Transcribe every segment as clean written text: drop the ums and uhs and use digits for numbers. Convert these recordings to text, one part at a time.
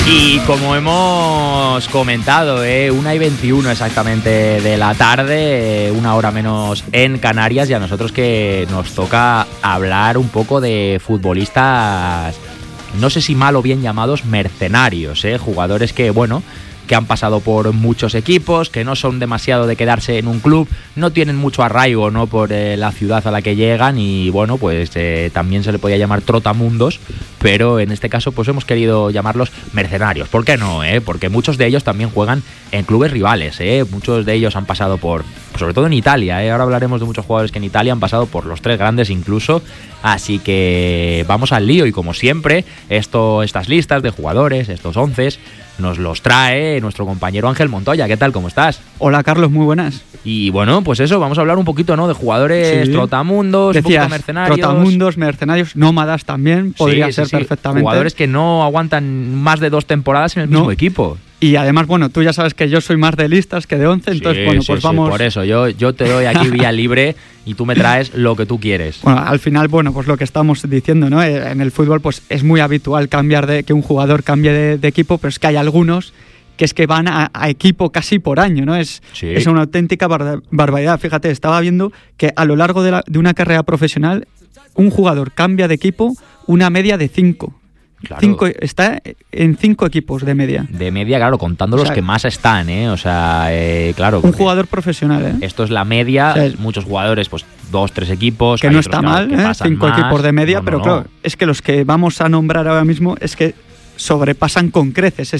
Y como hemos comentado, 1:21 exactamente de la tarde, una hora menos en Canarias, y a nosotros que nos toca hablar un poco de futbolistas, no sé si mal o bien llamados mercenarios, jugadores que, bueno, que han pasado por muchos equipos, que no son demasiado de quedarse en un club, no tienen mucho arraigo, ¿no?, por la ciudad a la que llegan, y bueno, pues también se le podía llamar trotamundos, pero en este caso pues hemos querido llamarlos mercenarios. ¿Por qué no? Porque muchos de ellos también juegan en clubes rivales, muchos de ellos han pasado por, sobre todo en Italia, ahora hablaremos de muchos jugadores que en Italia han pasado por los 3 grandes incluso, así que vamos al lío, y como siempre, estas listas de jugadores, estos 11, nos los trae nuestro compañero Ángel Montoya. ¿Qué tal? ¿Cómo estás? Hola, Carlos, muy buenas. Y bueno, pues eso, vamos a hablar un poquito, ¿no?, de jugadores trotamundos, decías, un poquito mercenarios. Trotamundos, mercenarios, nómadas también, podría ser perfectamente. Jugadores que no aguantan más de 2 temporadas en el mismo equipo. Y además, bueno, tú ya sabes que yo soy más de listas que de 11, entonces, bueno, pues vamos... Por eso, yo te doy aquí vía libre y tú me traes lo que tú quieres. Bueno, al final, bueno, pues lo que estamos diciendo, ¿no? En el fútbol, pues es muy habitual que un jugador cambie de equipo, pero es que hay algunos que es que van a equipo casi por año, ¿no? Es una auténtica barbaridad. Fíjate, estaba viendo que a lo largo de una carrera profesional, un jugador cambia de equipo una media de 5. Claro. Está en 5 equipos de media. De media, claro, contando los que más están, O sea, claro. Un jugador profesional, Esto es la media, muchos jugadores, pues 2, 3 equipos. Que no está mal, 5 equipos de media, pero claro, es que los que vamos a nombrar ahora mismo es que sobrepasan con creces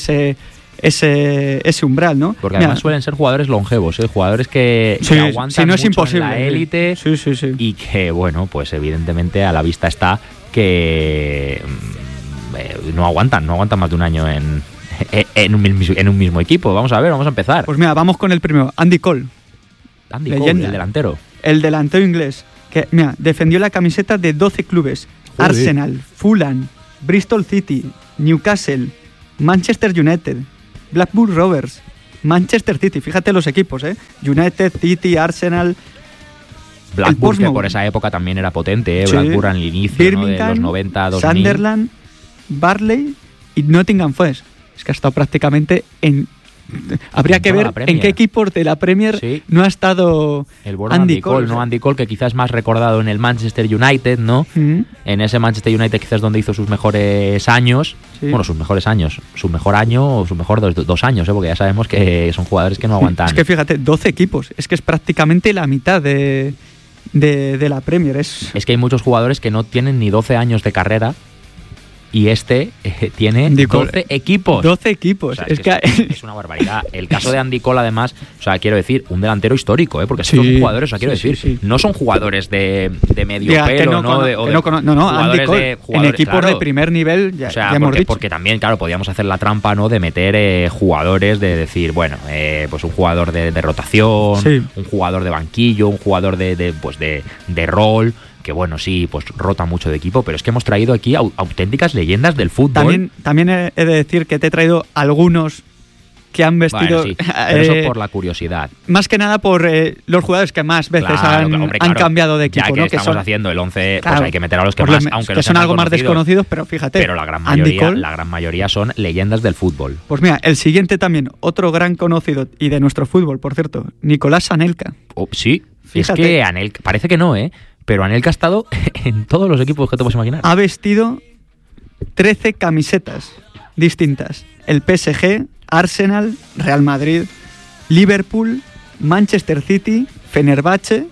ese umbral, ¿no? Porque además suelen ser jugadores longevos, jugadores que aguantan no es mucho imposible, en la élite, y que, bueno, pues evidentemente a la vista está que no aguantan más de un año en un mismo equipo. Vamos a empezar. Pues mira, vamos con el primero, Andy Cole. Andy Cole, el delantero. El delantero inglés, que mira, defendió la camiseta de 12 clubes. Joder. Arsenal, Fulham, Bristol City, Newcastle, Manchester United, Blackburn Rovers, Manchester City. Fíjate los equipos, United, City, Arsenal... Blackburn, que por esa época también era potente, Blackburn al inicio, Birmingham, ¿no?, de los 90, 2000. Sunderland, Barley y Nottingham Forest. Es que ha estado prácticamente en... Habría que ver en qué equipos de la Premier no ha estado el bueno Andy Cole, ¿no? Andy Cole, que quizás es más recordado en el Manchester United, ¿no? En ese Manchester United quizás donde hizo sus mejores años. Bueno, sus mejores años. Su mejor año o sus mejores 2 años, porque ya sabemos que son jugadores que no aguantan. Es que fíjate, 12 equipos. Es que es prácticamente la mitad de la Premier. Es que hay muchos jugadores que no tienen ni 12 años de carrera, y tiene 12 equipos. 12 equipos. O sea, es una barbaridad. El caso de Andy Cole, además, o sea, quiero decir, un delantero histórico, porque estos son jugadores, o sea, quiero decir, no son jugadores de medio pelo, ¿no? Andy Cole, en equipos de primer nivel, ya hemos dicho. Porque también, claro, podíamos hacer la trampa, ¿no?, de meter jugadores, de decir, bueno, pues un jugador de rotación, un jugador de banquillo, un jugador de rol, que bueno, sí, pues rota mucho de equipo, pero es que hemos traído aquí auténticas leyendas del fútbol. También he de decir que te he traído algunos que han vestido... Bueno, pero eso por la curiosidad. Más que nada por los jugadores que más veces han cambiado de equipo. Ya que estamos haciendo el 11, pues hay que meter a los que más, aunque que son algo más desconocidos, pero fíjate. Pero la gran mayoría son leyendas del fútbol. Pues mira, el siguiente también, otro gran conocido, y de nuestro fútbol, por cierto, Nicolás Anelka. Sí, fíjate. Es que Anelka, parece que no, pero Anelka ha estado en todos los equipos que te puedes imaginar. Ha vestido 13 camisetas distintas. El PSG, Arsenal, Real Madrid, Liverpool, Manchester City, Fenerbahce,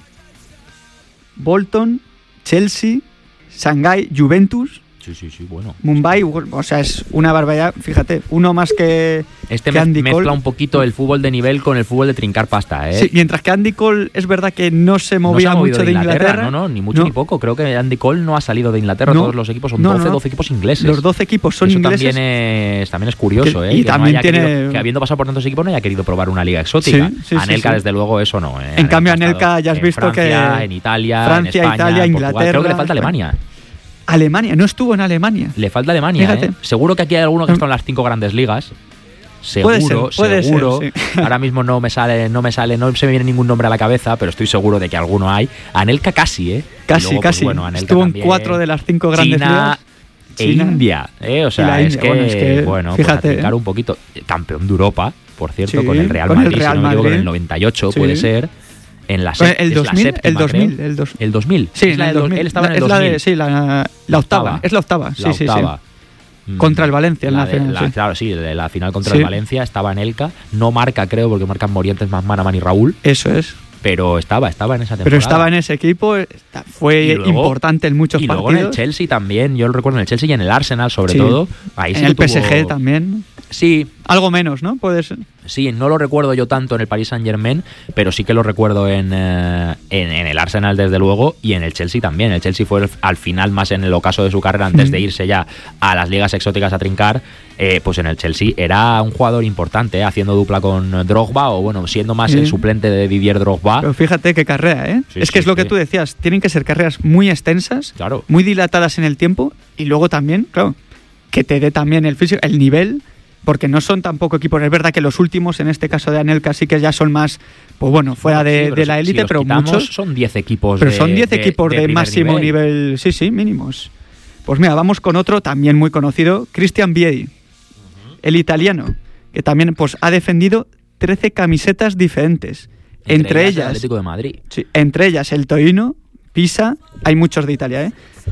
Bolton, Chelsea, Shanghái, Juventus... Sí, bueno. Mumbai, o sea, es una barbaridad. Fíjate, uno más que Andy Cole. Mezcla un poquito el fútbol de nivel con el fútbol de trincar pasta, Sí, mientras que Andy Cole es verdad que no se movía mucho de Inglaterra. No, ni mucho ni poco. Creo que Andy Cole no ha salido de Inglaterra. Todos los equipos son 12 equipos ingleses. Los 12 equipos son ingleses. También es curioso, Y también que habiendo pasado por tantos equipos no haya querido probar una liga exótica. Anelka, desde luego, eso no. En cambio, Anelka ya has visto Francia, en Italia, Francia, en España, Italia, en Inglaterra. Portugal. Creo que le falta Alemania. Alemania, no estuvo en Alemania. Le falta Alemania, Seguro que aquí hay alguno que está en las 5 grandes ligas. Seguro. Puede ser, sí. Ahora mismo no me se me viene ningún nombre a la cabeza, pero estoy seguro de que alguno hay. Anelka casi, Casi. Luego, pues, bueno, Anelka estuvo también, en 4 de las 5 grandes ligas. China. India, o sea, es que, bueno, fíjate, pues aplicar un poquito. Campeón de Europa, por cierto, sí, con el Real Madrid, si no me equivoco, en el 98 puede ser. En la el 2000, el 2000. El 2000. Sí, en el 2000. Él estaba en el 2000. La octava. Es la octava. La octava. Contra el Valencia en la final. Claro, sí, la final contra el Valencia estaba en Elca. No marca, creo, porque marcan Morientes, Manaman y Raúl. Eso es. Pero estaba en esa temporada. Pero estaba en ese equipo, fue luego, importante en muchos partidos. Y luego en el Chelsea también, yo lo recuerdo en el Chelsea y en el Arsenal sobre todo. Ahí en el PSG también. Sí. Algo menos, ¿no? Puede ser. Sí, no lo recuerdo yo tanto en el Paris Saint-Germain, pero sí que lo recuerdo en el Arsenal desde luego y en el Chelsea también. El Chelsea fue al final más en el ocaso de su carrera antes de irse ya a las ligas exóticas a trincar. Pues en el Chelsea era un jugador importante, haciendo dupla con Drogba o bueno, siendo más el suplente de Didier Drogba. Pero fíjate qué carrera, ¿eh? Sí, es que es lo que tú decías, tienen que ser carreras muy extensas, muy dilatadas en el tiempo y luego también, claro, que te dé también el físico, el nivel, porque no son tampoco equipos. Es verdad que los últimos, en este caso de Anelka, sí que ya son más, pues bueno, fuera de la élite, pero muchos son 10 equipos. Pero son 10 equipos de máximo nivel, sí, mínimos. Pues mira, vamos con otro también muy conocido, Christian Vieri. El italiano, que también pues ha defendido 13 camisetas diferentes. Entre ellas el Atlético de Madrid. Sí, entre ellas el Torino, Pisa, hay muchos de Italia,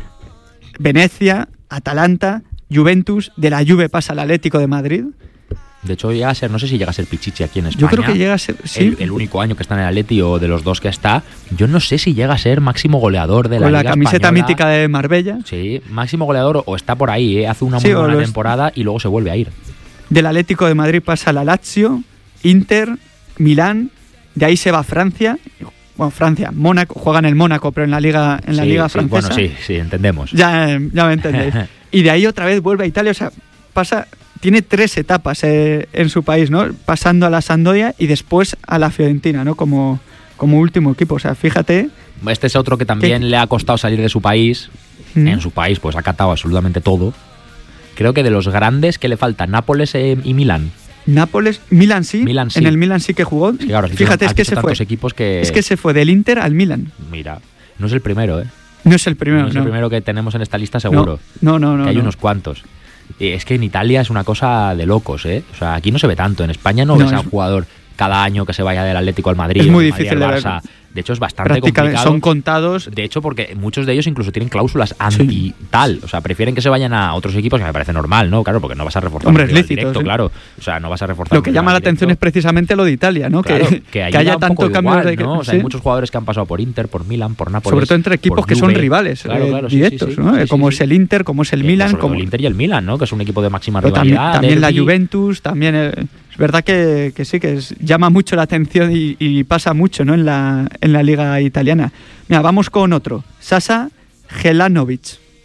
Venecia, Atalanta, Juventus, de la Juve pasa al Atlético de Madrid. De hecho, llega a ser, no sé si llega a ser Pichichi aquí en España. Yo creo que llega a ser, sí. El único año que está en el Atleti o de los dos que está. Yo no sé si llega a ser máximo goleador de la Liga Con la camiseta española. mítica de Marbella. Sí, máximo goleador o está por ahí, hace una muy buena temporada y luego se vuelve a ir. Del Atlético de Madrid pasa la Lazio, Inter, Milán, de ahí se va a Francia. Bueno, Francia, Mónaco, juega en el Mónaco, pero en la liga francesa. Bueno, sí, entendemos. Ya me entendéis. Y de ahí otra vez vuelve a Italia, o sea, tiene 3 etapas en su país, ¿no? Pasando a la Sampdoria y después a la Fiorentina, ¿no? Como último equipo, o sea, fíjate. Este es otro que también le ha costado salir de su país. En su país, pues ha catado absolutamente todo. Creo que de los grandes que le faltan, Nápoles y Milán. Milán sí, en el Milán sí que jugó. Sí, claro, fíjate, es que se fue. Es que se fue del Inter al Milán. Mira, no es el primero, No es el primero, no. Es el primero que tenemos en esta lista, seguro. No. Que hay unos cuantos. Es que en Italia es una cosa de locos, O sea, aquí no se ve tanto. En España no ves a un jugador cada año que se vaya del Atlético al Madrid. Es muy difícil de ver. De hecho, es bastante complicado. Son contados. De hecho, porque muchos de ellos incluso tienen cláusulas anti-tal. O sea, prefieren que se vayan a otros equipos, que me parece normal, ¿no? Claro, porque no vas a reforzar el rival directo, claro. O sea, no vas a reforzar. Lo que llama la atención es precisamente lo de Italia, ¿no? Claro, que haya tanto cambio de... ¿no? O sea, hay muchos jugadores que han pasado por Inter, por Milán, por Nápoles. Sobre todo entre equipos que son rivales directos, ¿no? Como es el Inter, como es el Milán. Como el Inter y el Milán, ¿no? Que es un equipo de máxima rivalidad. También la Juventus, también... Es verdad que sí, que llama mucho la atención y pasa mucho, ¿no? en la liga italiana. Mira, vamos con otro. Sasa Gelanovic.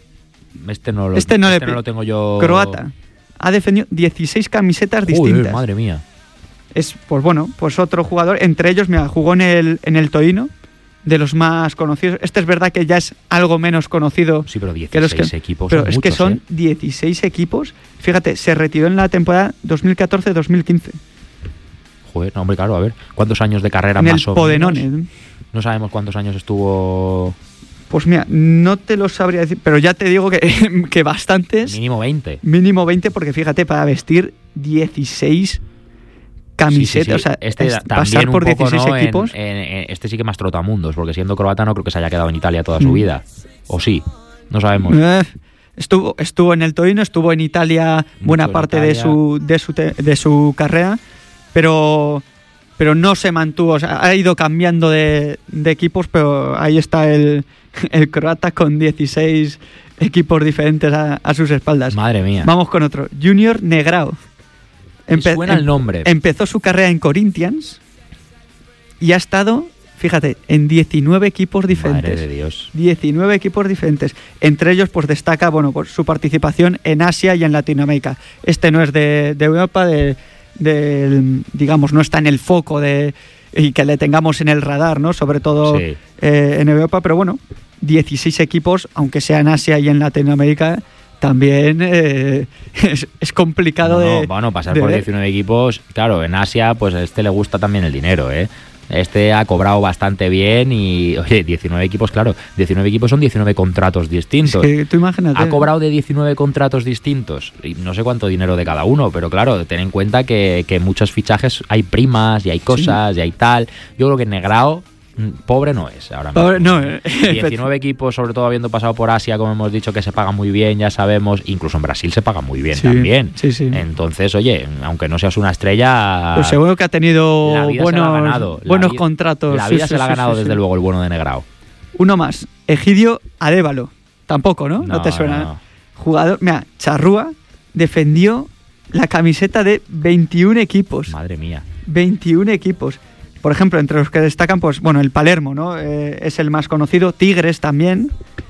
Este no lo tengo yo. Croata. Ha defendido 16 camisetas distintas. Madre mía. Es, pues bueno, pues otro jugador. Entre ellos, mira, jugó en el Torino, de los más conocidos. Este es verdad que ya es algo menos conocido. Sí, pero 16 equipos. Pero es muchos, que son 16 equipos. Fíjate, se retiró en la temporada 2014-2015. Joder, no, hombre, claro, a ver. ¿Cuántos años de carrera en más el Podenone. No sabemos cuántos años estuvo. Pues mira, no te lo sabría decir, pero ya te digo que bastantes. Mínimo 20. Mínimo 20, porque fíjate, para vestir 16 camisetas, sí. O sea, pasar por 16 equipos. Este sí que más trotamundos, porque siendo croata no creo que se haya quedado en Italia toda su vida. ¿O sí? No sabemos. Estuvo en el Torino, estuvo en Italia buena parte de su carrera, pero no se mantuvo. O sea, ha ido cambiando de equipos, pero ahí está el croata con 16 equipos diferentes a sus espaldas. Madre mía. Vamos con otro. Junior Negrao. Suena el nombre. Empezó su carrera en Corinthians y ha estado, fíjate, en 19 equipos diferentes. Madre de Dios. 19 equipos diferentes. Entre ellos, pues destaca, bueno, por su participación en Asia y en Latinoamérica. Este no es de Europa, digamos, no está en el foco y que le tengamos en el radar, ¿no? Sobre todo en Europa, pero bueno, 16 equipos, aunque sea en Asia y en Latinoamérica, también es complicado pasar por 19 equipos. Claro, en Asia, pues a este le gusta también el dinero, Este ha cobrado bastante bien y, oye, 19 equipos, claro, 19 equipos son 19 contratos distintos. Es que tú imagínate. Ha cobrado de 19 contratos distintos, y no sé cuánto dinero de cada uno, pero claro, ten en cuenta que en muchos fichajes hay primas y hay cosas y hay tal. Yo creo que Negrao pobre no es ahora mismo. Pobre, no, 19 equipos, sobre todo habiendo pasado por Asia, como hemos dicho, que se paga muy bien, ya sabemos. Incluso en Brasil se paga muy bien también. Sí, sí. Entonces, oye, aunque no seas una estrella, pues seguro que ha tenido buenos contratos. La vida se la ha ganado desde luego el bueno de Negrao. Uno más, Egidio Adévalo. Tampoco, ¿no? No te suena. No. Jugador, mira, Charrúa defendió la camiseta de 21 equipos. Madre mía. 21 equipos. Por ejemplo, entre los que destacan, pues bueno, el Palermo, ¿no? Es el más conocido. Tigres también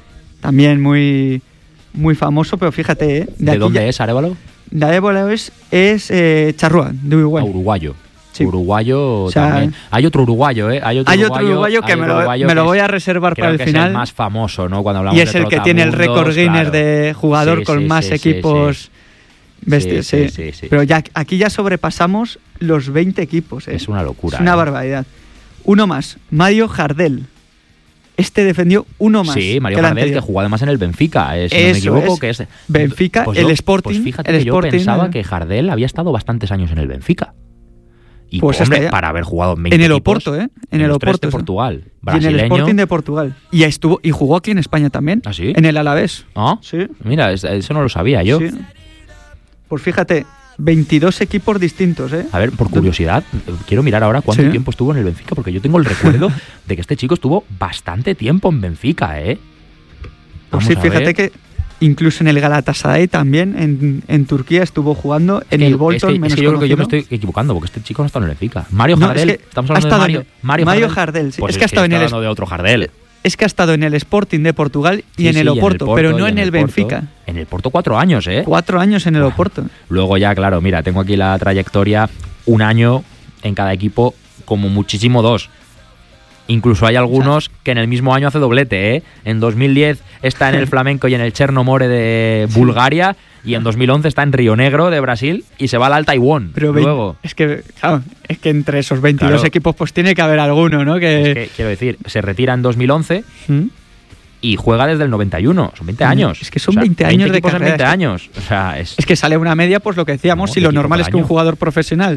muy, muy famoso, pero fíjate, ¿De dónde es Arévalo? De Arévalo es Charrúa, de Uruguay. Uruguayo. Sí. Uruguayo, o sea, también. Hay otro uruguayo, ¿eh? Hay otro uruguayo que me lo voy a reservar para el final. Es el más famoso, ¿no? Cuando hablamos y es el que tiene el récord Guinness de jugador con más equipos. Sí. Pero ya aquí ya sobrepasamos los 20 equipos. Es una locura. Es una barbaridad. Uno más, Mario Jardel. Este defendió uno más. Sí, Mario Jardel, que jugó además en el Benfica, si no me equivoco. Que es Benfica, pues el Sporting. Pues fíjate que yo pensaba que Jardel había estado bastantes años en el Benfica. Y pues hombre, para haber jugado en 20 en el Oporto, en el Oporto de Portugal, brasileño. Y en el Sporting de Portugal. Y jugó aquí en España también. ¿Ah, sí? En el Alavés. ¿Ah? Sí. Mira, eso no lo sabía yo. Sí. Pues fíjate, 22 equipos distintos, ¿eh? A ver, por curiosidad, quiero mirar ahora cuánto tiempo estuvo en el Benfica, porque yo tengo el recuerdo de que este chico estuvo bastante tiempo en Benfica, ¿eh? Pues sí, fíjate que incluso en el Galatasaray también, en Turquía, estuvo jugando, en el Bolton, menos yo creo que yo me estoy equivocando, porque este chico no está en el Benfica. Mario Jardel, estamos hablando de Mario Jardel, sí. Pues es que ha estado hablando de otro Jardel. Es que ha estado en el Sporting de Portugal y en el Oporto, pero no en el Benfica. En el Porto 4 años, ¿eh? 4 años en el Oporto. Luego ya, claro, mira, tengo aquí la trayectoria, 1 año en cada equipo, como muchísimo 2. Incluso hay algunos que en el mismo año hace doblete, ¿eh? En 2010 está en el Flamenco y en el Chernomore de Bulgaria, y en 2011 está en Río Negro de Brasil y se va al Alta Iwon. Pero luego es que entre esos 22 equipos pues tiene que haber alguno, ¿no? Es que quiero decir, se retira en 2011 y juega desde el 91. Son 20 años. Es que son 20 años de carrera. 20 años. O sea, es que sale una media, pues lo que decíamos, si lo normal es que un jugador profesional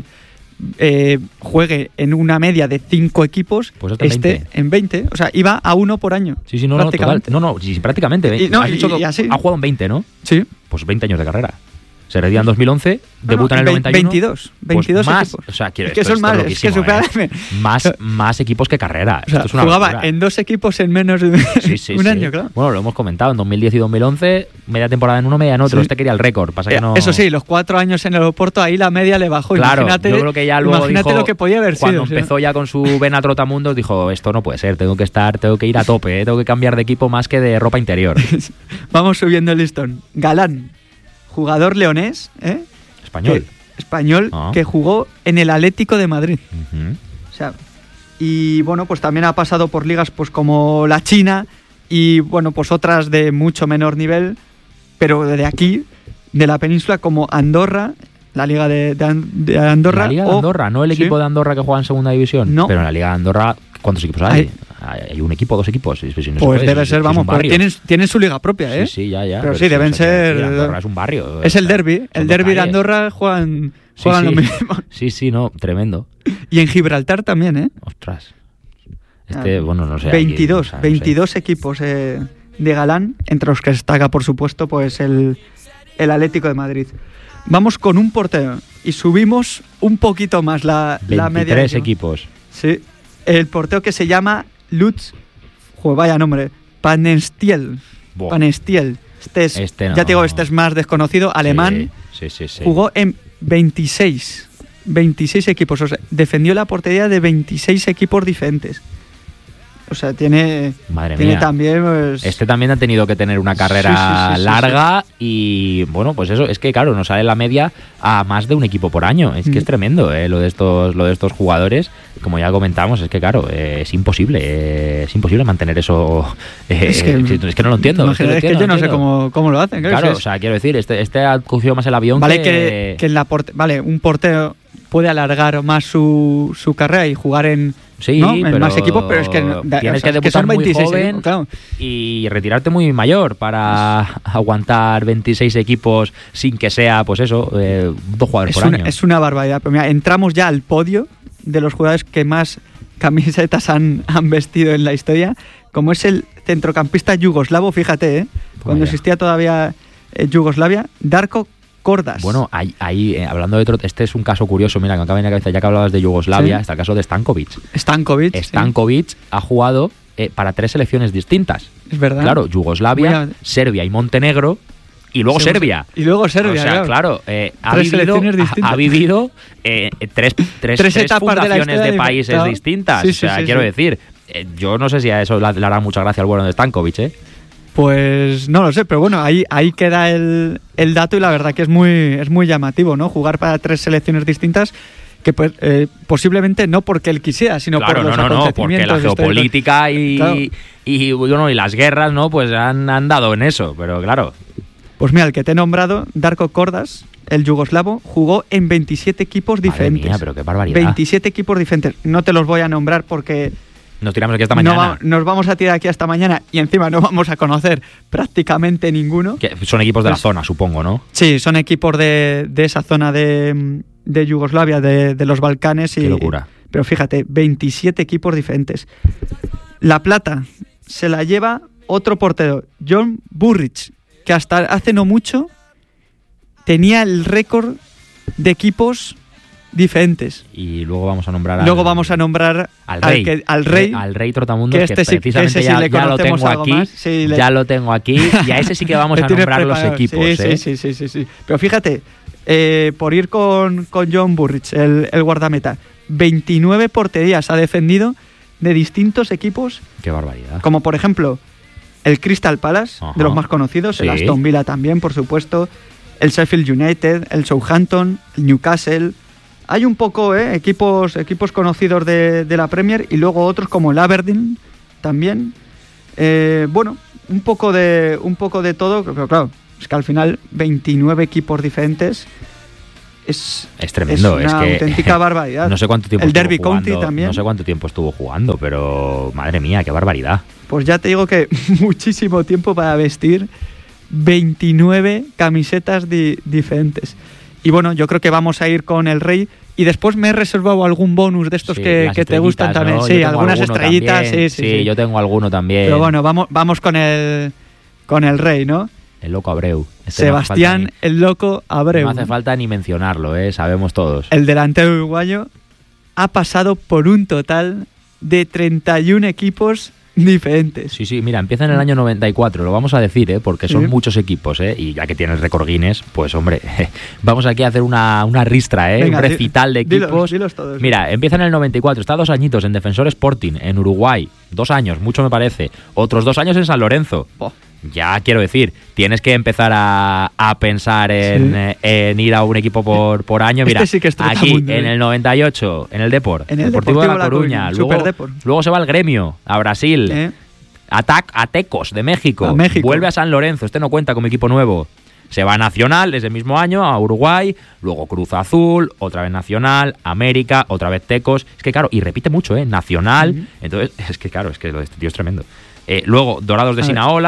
juegue en una media de 5 equipos, pues en 20. O sea, iba a 1 por año. Sí, no, prácticamente. Prácticamente. Has dicho que ha jugado en 20, ¿no? Sí. Pues 20 años de carrera. Se retira en 2011, debuta en el 91. 22 más, equipos. O sea, es que son más, es que más equipos que carrera. O sea, esto es una jugaba locura. En 2 equipos en menos de un año, claro. Bueno, lo hemos comentado, en 2010 y 2011, media temporada en uno, media en otro. Este quería el récord. Pasa que no... Eso sí, los 4 años en el Oporto, ahí la media le bajó. Claro, imagínate, yo creo que ya luego dijo, lo que podía haber cuando empezó ya con su vena trotamundos, dijo, esto no puede ser, tengo que ir a tope, tengo que cambiar de equipo más que de ropa interior. Vamos subiendo el listón. Galán, jugador leonés, español que jugó en el Atlético de Madrid. O sea, y bueno, pues también ha pasado por ligas pues como la China y bueno, pues otras de mucho menor nivel, pero de aquí, de la península, como Andorra, la liga de Andorra. La liga de Andorra, no el equipo de Andorra que juega en segunda división. No. Pero en la liga de Andorra, ¿cuántos equipos hay? Hay un equipo, 2 equipos. Pues debe ser, vamos, tienen su liga propia, ¿eh? Sí, ya. Pero sí, deben ser... Andorra es un barrio. Es el derbi. El derbi de Andorra juegan lo mismo. Sí, no, tremendo. Y en Gibraltar también, ¿eh? Ostras. Bueno, no sé. 22 equipos de Galán, entre los que destaca, por supuesto, pues el Atlético de Madrid. Vamos con un portero y subimos un poquito más la media. 23 equipos. Sí. El portero que se llama Lutz, vaya nombre, Panestiel. Panestiel. Ya te digo, este es más desconocido, alemán. Sí. Jugó en 26 equipos. O sea, defendió la portería de 26 equipos diferentes. O sea, tiene también... Pues... Este también ha tenido que tener una carrera larga y, bueno, pues eso, es que claro, nos sale la media a más de un equipo por año. Es que es tremendo lo de estos jugadores. Como ya comentamos, es que claro, es imposible mantener eso. Es que no lo entiendo. Es que yo no sé cómo lo hacen. Claro, o sea, quiero decir, este ha cogido más el avión vale que en la un portero puede alargar más su carrera y jugar en más equipos, pero es que tienes que debutar muy joven, claro, y retirarte muy mayor para aguantar 26 equipos sin que sea, pues eso, 2 jugadores por año. Es una barbaridad. Pero mira, entramos ya al podio de los jugadores que más camisetas han vestido en la historia, como es el centrocampista yugoslavo, fíjate, cuando existía todavía Yugoslavia, Darko Kordas. Bueno, ahí hablando de otro, este es un caso curioso, mira, que me acaba en la cabeza, ya que hablabas de Yugoslavia, está el caso de Stankovic. Stankovic ha jugado para 3 selecciones distintas. Es verdad. Claro, Yugoslavia, Serbia y Montenegro, y luego Serbia. Y luego Serbia, o sea, claro, ha vivido 3 fundaciones de países distintas. Quiero decir, yo no sé si a eso le hará mucha gracia al bueno de Stankovic, Pues no lo sé, pero bueno, ahí queda el dato y la verdad que es muy llamativo, ¿no? Jugar para 3 selecciones distintas, que posiblemente no porque él quisiera, sino por los acontecimientos. Porque la geopolítica y las guerras, ¿no? Pues han dado en eso, pero claro. Pues mira, el que te he nombrado, Darko Kordas, el yugoslavo, jugó en 27 equipos diferentes. Madre mía, pero qué barbaridad. 27 equipos diferentes. No te los voy a nombrar porque nos tiramos aquí hasta mañana. Nos vamos a tirar aquí hasta mañana y encima no vamos a conocer prácticamente ninguno. Que son equipos de la zona, supongo, ¿no? Sí, son equipos de esa zona de Yugoslavia, de los Balcanes. Qué locura. Pero fíjate, 27 equipos diferentes. La plata se la lleva otro portero, John Burrich, que hasta hace no mucho tenía el récord de equipos diferentes. Y luego vamos a nombrar al rey. Al rey Trotamundos, que precisamente ya lo tengo aquí. Ya lo tengo aquí y a ese sí que vamos a nombrar los equipos. Sí. Pero fíjate, por ir con John Burrich, el guardameta, 29 porterías ha defendido de distintos equipos. Qué barbaridad. Como por ejemplo el Crystal Palace, de los más conocidos, el Aston Villa también, por supuesto, el Sheffield United, el Southampton, el Newcastle. Hay un poco equipos conocidos de la Premier y luego otros como el Aberdeen también. Bueno, un poco de todo, pero claro, es que al final 29 equipos diferentes es tremendo, es una auténtica barbaridad. No sé cuánto tiempo el Derby County también. No sé cuánto tiempo estuvo jugando, pero madre mía, qué barbaridad. Pues ya te digo que muchísimo tiempo para vestir 29 camisetas diferentes. Y bueno, yo creo que vamos a ir con el rey. Y después me he reservado algún bonus de estos que te gustan también. ¿No? Sí, algunas estrellitas. Sí, yo tengo alguno también. Pero bueno, vamos con el rey, ¿no? El Loco Abreu. Sebastián el Loco Abreu. No hace falta ni mencionarlo, sabemos todos. El delantero uruguayo ha pasado por un total de 31 equipos diferentes. Sí, mira, empieza en el año 94, lo vamos a decir, porque son muchos equipos, y ya que tienes récord Guinness, pues hombre, vamos aquí a hacer una ristra, Venga, un recital de equipos. Dilos todos. Mira, empieza en el 94, está 2 añitos en Defensor Sporting, en Uruguay, 2 años, mucho me parece, otros 2 años en San Lorenzo. Ya quiero decir, tienes que empezar a pensar en ir a un equipo por año. Mira, sí que es aquí en el 98, en el Deportivo de La Coruña. Luego se va al Gremio, a Brasil. A Tecos de México. Vuelve a San Lorenzo, no cuenta como equipo nuevo. Se va a Nacional ese mismo año, a Uruguay, luego Cruz Azul, otra vez Nacional, América, otra vez Tecos. Es que claro, y repite mucho, Nacional. Entonces, es que claro, es que lo de este tío es tremendo. Luego, Dorados de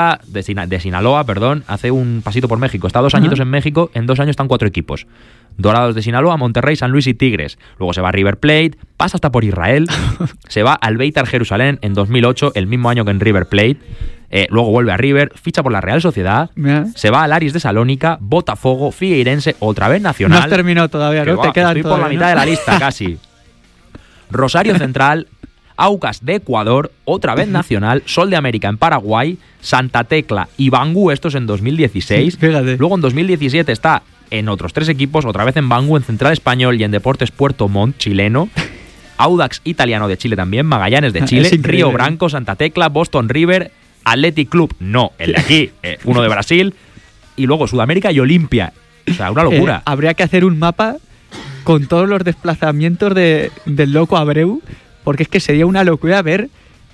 Sinaloa, hace un pasito por México. Está 2 añitos en México, en 2 años están 4 equipos. Dorados de Sinaloa, Monterrey, San Luis y Tigres. Luego se va a River Plate, pasa hasta por Israel, se va al Beitar Jerusalén en 2008, el mismo año que en River Plate. Luego vuelve a River, ficha por la Real Sociedad, se va al Aris de Salónica, Botafogo, Figueirense, otra vez Nacional. No has terminado todavía, ¿no? Te quedan estoy por la mitad de la lista, casi. Rosario Central, Aucas de Ecuador, otra vez Nacional, Sol de América en Paraguay, Santa Tecla y Bangu, estos en 2016. Fíjate. Luego en 2017 está en otros 3 equipos, otra vez en Bangu, en Central Español y en Deportes Puerto Montt, chileno. Audax Italiano de Chile también, Magallanes de Chile, Río Branco, Santa Tecla, Boston River, Athletic Club, no, el de aquí, uno de Brasil, y luego Sudamérica y Olimpia. O sea, una locura. Habría que hacer un mapa con todos los desplazamientos del Loco Abreu, porque es que sería una locura ver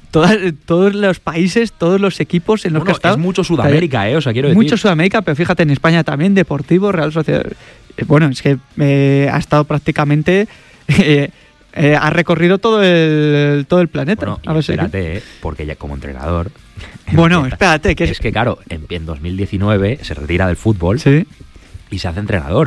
todos los países, todos los equipos en los que ha estado. Es mucho Sudamérica, o sea, quiero decir. Mucho Sudamérica, pero fíjate, en España también, Deportivo, Real Sociedad. bueno, es que ha estado prácticamente... ha recorrido todo el planeta. Bueno, a ver espérate, porque ya como entrenador... Bueno, espérate. Es que claro, en 2019 se retira del fútbol y se hace entrenador.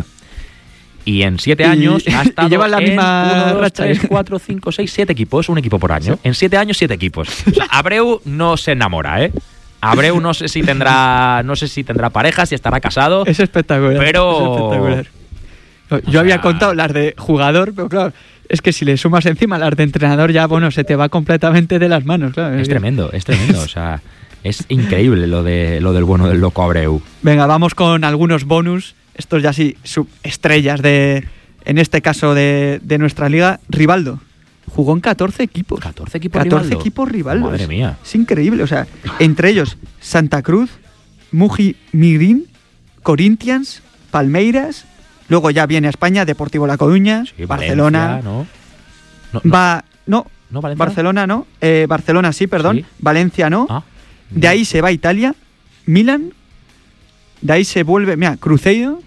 Y en 7 años ha estado y lleva la misma 1, 2, racha. 3, 4, 5, 6, 7 equipos, un equipo por año. ¿Sí? En 7 años, 7 equipos. O sea, Abreu no se enamora, ¿eh? Abreu no sé si tendrá pareja, si estará casado. Es espectacular. Pero... Es espectacular. Yo había contado las de jugador, pero claro, es que si le sumas encima las de entrenador ya, bueno, se te va completamente de las manos, claro. Es tremendo. O sea, es increíble lo del bueno del loco Abreu. Venga, vamos con algunos bonus. Estos ya sí, estrellas en este caso de nuestra liga. Rivaldo. Jugó en 14 equipos. 14 equipos 14 Rivaldo. equipos Rivaldo. Madre mía. Es increíble. O sea, entre ellos Santa Cruz, Mujimirín, Corinthians, Palmeiras. Luego ya viene a España, Deportivo La Coruña, sí, Barcelona. Valencia, ¿no? ¿No, Valencia? Barcelona no. Barcelona sí, perdón. ¿Sí? Valencia no. Ah. De ahí se va a Italia, Milan. De ahí se vuelve, mira, Cruzeiro.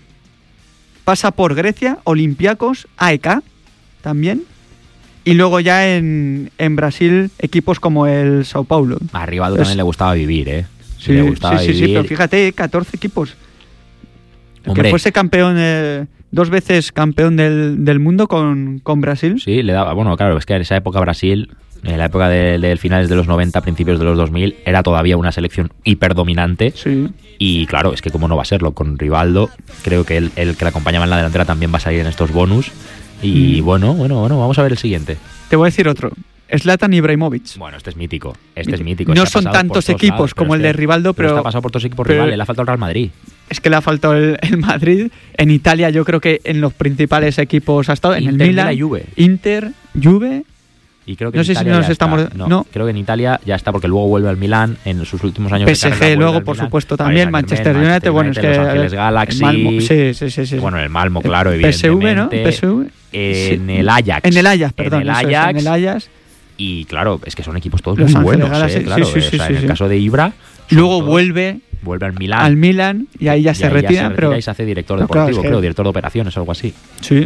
Pasa por Grecia, Olympiacos, AEK también. Y luego ya en Brasil, equipos como el Sao Paulo. A Rivaldo también le gustaba vivir, ¿eh? Sí, le gustaba vivir. pero fíjate, 14 equipos. Hombre. Que fuese campeón, 2 veces campeón del mundo con Brasil. Sí, le daba. Bueno, claro, es que en esa época Brasil, en la época de finales de los 90, principios de los 2000, era todavía una selección hiperdominante. Sí. Y claro, es que cómo no va a serlo. Con Rivaldo, creo que el que le acompañaba en la delantera también va a salir en estos bonus. Y bueno, vamos a ver el siguiente. Te voy a decir otro. Zlatan Ibrahimovic. Bueno, este es mítico. No son tantos equipos como el de Rivaldo, pero está pasado por todos equipos rivales. Le ha faltado el Real Madrid. Es que le ha faltado el Madrid. En Italia yo creo que en los principales equipos ha estado. En Inter, el Milan, Juve. Inter, Juve. Y creo que no en sé Italia si nos ya estamos... está. No, creo que en Italia ya está porque luego vuelve al Milan en sus últimos años. PSG luego, por supuesto, también. Manchester United, bueno, es que... Los Ángeles Galaxy. Malmo, sí. Bueno, el Malmo, claro, evidentemente. PSV, ¿no? En el Ajax. En el Ajax, perdón. En el Ajax. Y claro, es que son equipos todos los muy buenos, Galaxy, claro. Sí, en el caso de Ibra... Luego vuelve al Milan. Y ahí ya se retira. Pero y se hace director deportivo, creo, director de operaciones o algo así. Sí.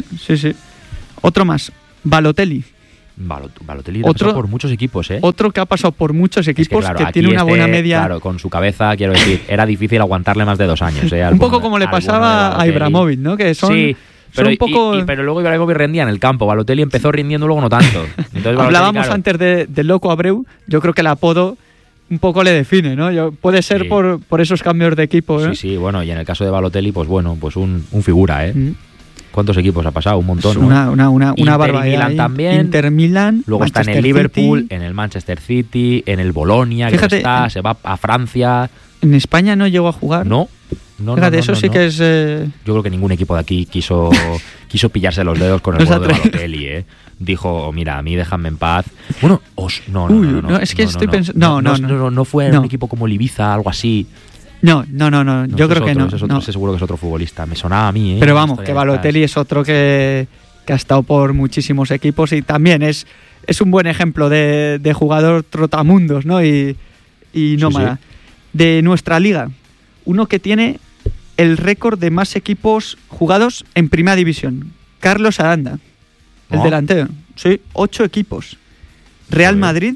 Otro más, Balotelli. Balotelli ha pasado por muchos equipos, ¿eh? Otro que ha pasado por muchos equipos, claro, que tiene una buena media. Claro, con su cabeza, quiero decir, era difícil aguantarle más de 2 años. Un poco como le pasaba a Ibrahimovic, ¿no? Que son... Sí. Pero, un poco... pero luego Ibrahimovic rendía en el campo. Balotelli empezó rindiendo, luego no tanto. Entonces, hablábamos antes del loco Abreu. Yo creo que el apodo un poco le define, ¿no? Puede ser por esos cambios de equipo, ¿eh? Sí, bueno. Y en el caso de Balotelli, pues bueno, pues un figura, ¿eh? ¿Cuántos equipos ha pasado? Un montón, ¿no? Una barbaridad. Milan también. Inter Milan. Luego Manchester está en el Liverpool, City. en el Manchester City, en el Bolonia, Fíjate, se va a Francia. ¿En España no llegó a jugar? No. Fíjate, eso sí que es... Yo creo que ningún equipo de aquí quiso pillarse los dedos con el juego de Balotelli, ¿eh? Dijo, mira, a mí déjame en paz. Bueno, no. Es que estoy pensando... No fue un equipo como el Ibiza, algo así. No. Yo creo que no. Ese seguro que es otro futbolista. Me sonaba a mí, ¿eh? Pero vamos, que Balotelli es otro que ha estado por muchísimos equipos y también es un buen ejemplo de jugador trotamundos, ¿no? Y nómada. Sí. De nuestra liga, uno que tiene el récord de más equipos jugados en Primera División. Carlos Aranda, el delantero. Sí, 8 equipos. Real Madrid,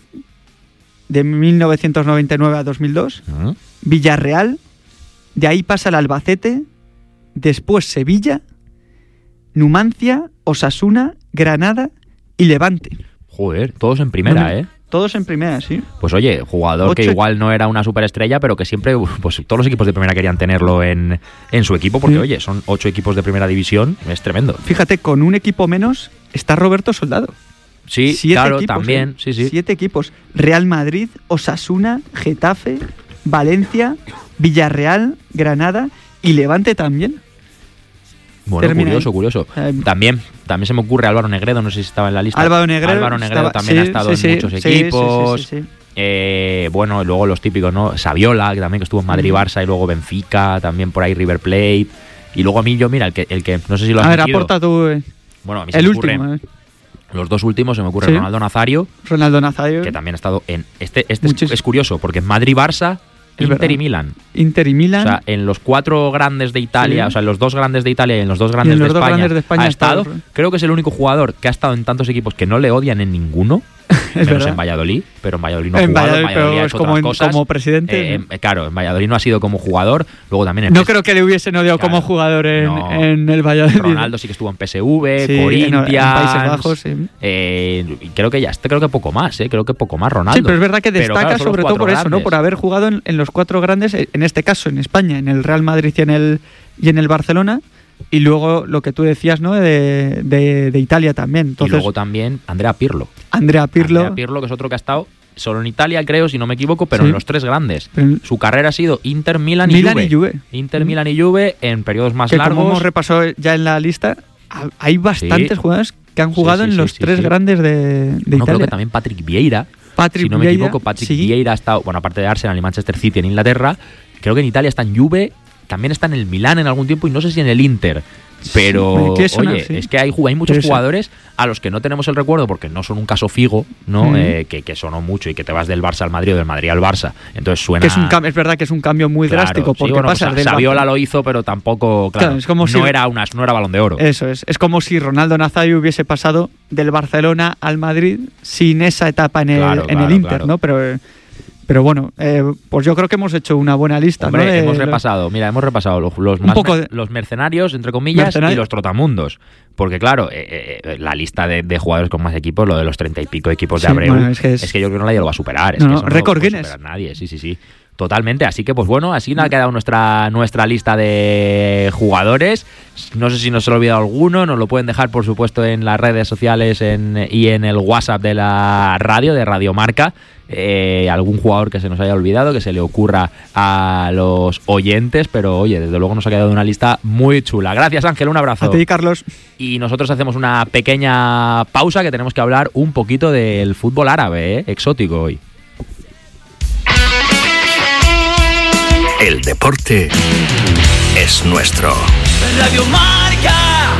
de 1999 a 2002. Villarreal, de ahí pasa el Albacete, después Sevilla, Numancia, Osasuna, Granada y Levante. Joder, todos en primera, ¿eh? Todos en primera, sí. Pues oye, jugador que igual no era una superestrella, pero que siempre, pues todos los equipos de primera querían tenerlo en su equipo, porque oye, son 8 equipos de primera división, es tremendo. Fíjate, con un equipo menos está Roberto Soldado. Sí, 7 claro, equipos, también, sí. 7 equipos. Real Madrid, Osasuna, Getafe, Valencia, Villarreal, Granada y Levante también. Bueno, curioso. También se me ocurre Álvaro Negredo, no sé si estaba en la lista. Álvaro Negredo también ha estado en muchos equipos. Sí. Bueno, luego los típicos, ¿no? Saviola, que también estuvo en Madrid-Barça, y luego Benfica, también por ahí River Plate. Y luego a mí, mira, el que no sé si lo has metido. A ver, aporta tú. Bueno, a mí se el me último. ocurre, los 2 últimos se me ocurre Ronaldo Nazario, que también ha estado en... Este es curioso, porque en Madrid-Barça Inter y Milan. Inter y Milan. O sea, en los 4 grandes de Italia, sí. O sea, en los 2 grandes de Italia y en los 2 grandes, de España ha estado. Creo que es el único jugador que ha estado en tantos equipos que no le odian en ninguno. Menos en Valladolid, pero en Valladolid no ha jugado. En Valladolid ha hecho otras cosas. Como presidente. Claro, en Valladolid no ha sido como jugador. Luego también no creo que le hubiesen odiado como jugador en el Valladolid. Ronaldo sí que estuvo en PSV, Corinthians, en Países Bajos. Sí. Creo que poco más, creo que poco más Ronaldo. Sí, pero es verdad que destaca sobre todo por eso, ¿no? Por haber jugado en los 4 grandes, en este caso en España, en el Real Madrid y en el Barcelona. Y luego lo que tú decías, ¿no? De Italia también. Entonces, y luego también Andrea Pirlo. Andrea Pirlo, que es otro que ha estado solo en Italia, creo, si no me equivoco, pero en los 3 grandes. Su carrera ha sido Inter, Milan y Juve. Inter, Milan y Juve en periodos más largos. Como hemos repasado ya en la lista, hay bastantes jugadores que han jugado en los 3 grandes de Italia. Creo que también Patrick Vieira. Si no me equivoco, Patrick Vieira ha estado, bueno, aparte de Arsenal y Manchester City en Inglaterra, creo que en Italia está en Juve. También está en el Milán en algún tiempo y no sé si en el Inter. Pero, es que hay muchos jugadores a los que no tenemos el recuerdo porque no son un caso Figo, ¿no? Que sonó mucho y que te vas del Barça al Madrid o del Madrid al Barça. Entonces suena... es verdad que es un cambio muy drástico. Porque pasa del Saviola lo hizo, pero tampoco, claro, es como no era Balón de Oro. Eso es. Es como si Ronaldo Nazario hubiese pasado del Barcelona al Madrid sin esa etapa en el Inter, ¿no? Pero bueno, pues yo creo que hemos hecho una buena lista. Hombre, ¿no? hemos repasado los mercenarios, entre comillas, y los trotamundos. Porque claro, la lista de jugadores con más equipos, lo de los 30 y pico equipos de Abreu, es que yo creo que nadie lo va a superar. Récord Guinness. No lo nadie, sí. Totalmente, así que pues bueno, así nos ha quedado nuestra lista de jugadores. No sé si nos ha olvidado alguno, nos lo pueden dejar por supuesto en las redes sociales y en el WhatsApp de la radio, de Radio Marca. Algún jugador que se nos haya olvidado, que se le ocurra a los oyentes, pero oye, desde luego nos ha quedado una lista muy chula. Gracias Ángel, un abrazo. A ti, Carlos. Y nosotros hacemos una pequeña pausa, que tenemos que hablar un poquito del fútbol árabe, exótico hoy. El deporte es nuestro. Radio Marca.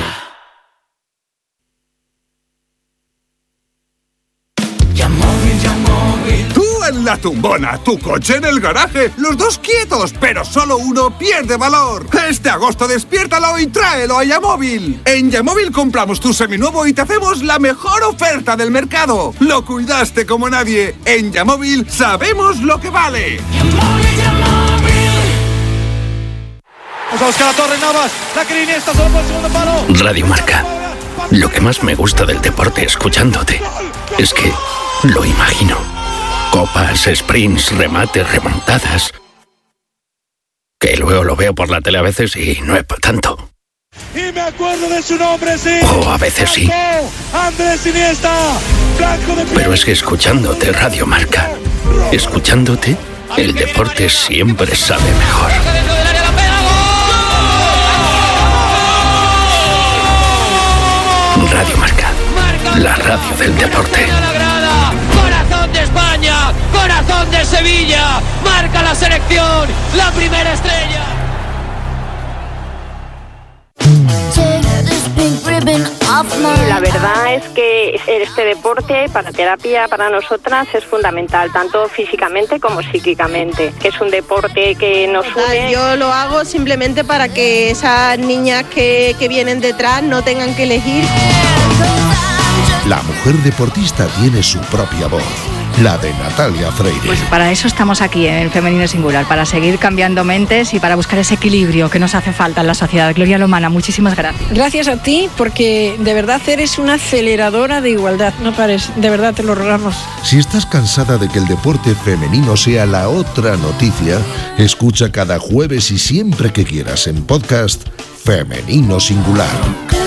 Tú en la tumbona, tu coche en el garaje, los 2 quietos, pero solo uno pierde valor. Este agosto despiértalo y tráelo a Yamóvil. En Yamóvil compramos tu seminuevo y te hacemos la mejor oferta del mercado. Lo cuidaste como nadie. En Yamóvil sabemos lo que vale. Vamos a buscar a Torres Navas, la que Iniesta solo por el segundo palo. Radio Marca. Lo que más me gusta del deporte escuchándote es que lo imagino. Copas, sprints, remates, remontadas. Que luego lo veo por la tele a veces y no es para tanto. Y me acuerdo de su nombre, sí. O a veces sí. Andrés Iniesta, blanco de piel. Pero es que escuchándote Radio Marca, escuchándote, el deporte siempre sabe mejor. Radio Marca, la radio del deporte. Corazón de España, corazón de Sevilla, marca la selección, la primera estrella. La verdad es que este deporte para terapia para nosotras es fundamental, tanto físicamente como psíquicamente, que es un deporte que nos une. Yo lo hago simplemente para que esas niñas que vienen detrás no tengan que elegir. La mujer deportista tiene su propia voz, la de Natalia Freire. Pues para eso estamos aquí en el Femenino Singular, para seguir cambiando mentes y para buscar ese equilibrio que nos hace falta en la sociedad. Gloria Lomana, muchísimas gracias. Gracias a ti, porque de verdad eres una aceleradora de igualdad. No pares, de verdad te lo rogamos. Si estás cansada de que el deporte femenino sea la otra noticia, escucha cada jueves y siempre que quieras en podcast Femenino Singular.